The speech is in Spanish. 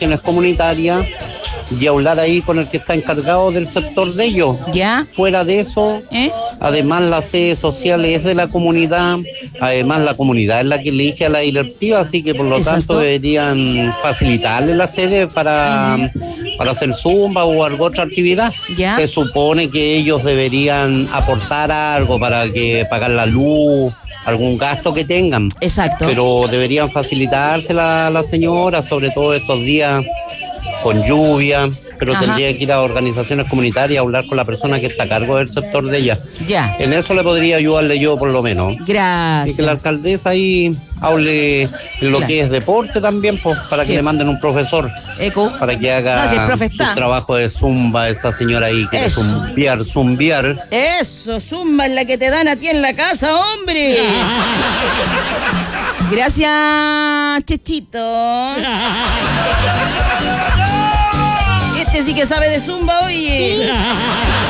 organizaciones comunitarias y hablar ahí con el que está encargado del sector de ellos. ¿Ya? Fuera de eso, además la sede social es de la comunidad, además la comunidad es la que elige a la directiva, así que por lo tanto deberían facilitarle la sede para hacer zumba o alguna otra actividad. ¿Ya? Se supone que ellos deberían aportar algo para que pagar la luz, algún gasto que tengan. Exacto. Pero deberían facilitársela a la señora, sobre todo estos días con lluvia, pero tendría que ir a organizaciones comunitarias a hablar con la persona que está a cargo del sector de ella. Ya. En eso le podría ayudarle yo por lo menos. Gracias. Y que la alcaldesa ahí hable en lo que es deporte también, pues, para que le manden un profesor. Eco. Para que haga el trabajo de zumba, esa señora ahí que es zumbiar. Eso, zumba es la que te dan a ti en la casa, hombre. Gracias, Chechito. Este sí que sabe de zumba, oye.